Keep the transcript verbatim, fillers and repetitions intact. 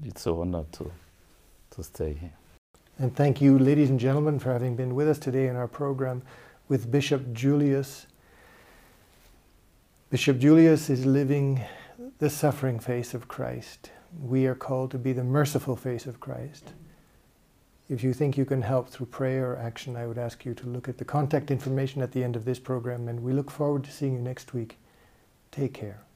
it's a honor to, to stay here. And thank you, ladies and gentlemen, for having been with us today in our program with Bishop Julius. Bishop Julius is living the suffering face of Christ. We are called to be the merciful face of Christ. If you think you can help through prayer or action, I would ask you to look at the contact information at the end of this program, and we look forward to seeing you next week. Take care.